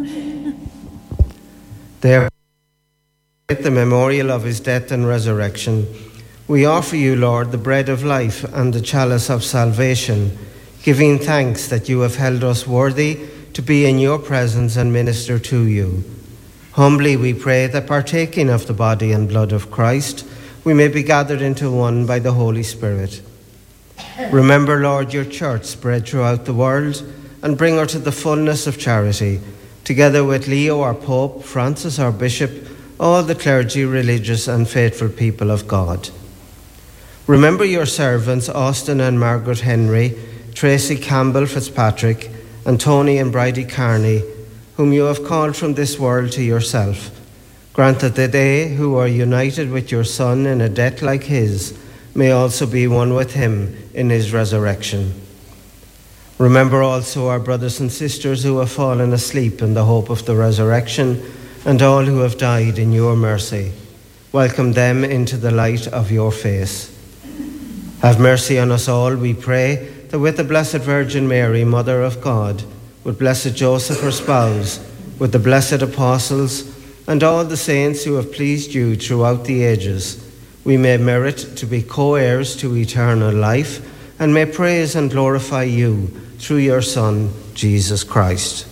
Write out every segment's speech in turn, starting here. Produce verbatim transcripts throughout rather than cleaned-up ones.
Therefore, at the memorial of his death and resurrection, we offer you, Lord, the bread of life and the chalice of salvation, giving thanks that you have held us worthy to be in your presence and minister to you. Humbly we pray that, partaking of the body and blood of Christ, we may be gathered into one by the Holy Spirit. Remember, Lord, your church spread throughout the world, and bring her to the fullness of charity, together with Leo, our Pope, Francis, our Bishop, all the clergy, religious and faithful people of God. Remember your servants, Austin and Margaret Henry, Tracy Campbell Fitzpatrick, and Tony and Bridie Carney, whom you have called from this world to yourself. Grant that they who are united with your Son in a death like his may also be one with him in his resurrection. Remember also our brothers and sisters who have fallen asleep in the hope of the resurrection, and all who have died in your mercy. Welcome them into the light of your face. Have mercy on us all, we pray, that with the Blessed Virgin Mary, Mother of God, with blessed Joseph, her spouse, with the blessed apostles, and all the saints who have pleased you throughout the ages, we may merit to be co-heirs to eternal life, and may praise and glorify you through your Son, Jesus Christ.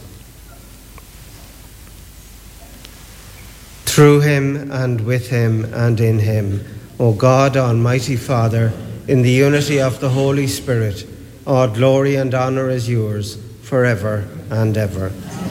Through him, and with him, and in him, O God, Almighty Father, in the unity of the Holy Spirit, all glory and honour is yours, forever and ever.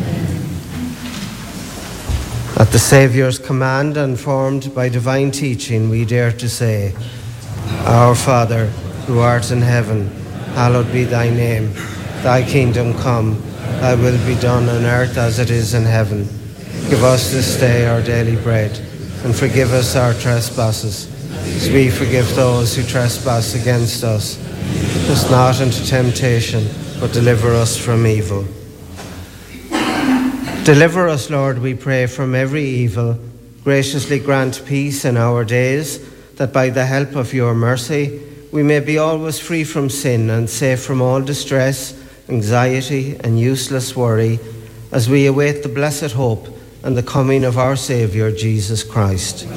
At the Saviour's command and formed by divine teaching, we dare to say, Our Father, who art in heaven, hallowed be thy name. Thy kingdom come, thy will be done on earth as it is in heaven. Give us this day our daily bread, and forgive us our trespasses, as we forgive those who trespass against us. Lead us not into temptation, but deliver us from evil. Deliver us, Lord, we pray, from every evil. Graciously grant peace in our days, that by the help of your mercy we may be always free from sin and safe from all distress, anxiety and useless worry, as we await the blessed hope and the coming of our Saviour, Jesus Christ.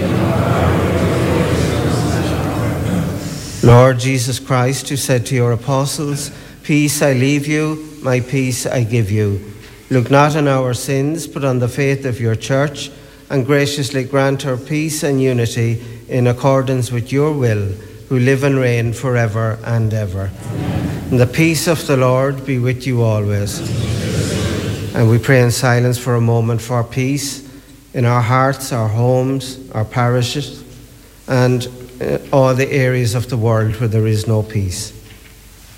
Lord Jesus Christ, who said to your apostles, Peace I leave you, my peace I give you. Look not on our sins, but on the faith of your church, and graciously grant her peace and unity in accordance with your will, who live and reign forever and ever. Amen. And the peace of the Lord be with you always. And we pray in silence for a moment for peace in our hearts, our homes, our parishes, and all the areas of the world where there is no peace.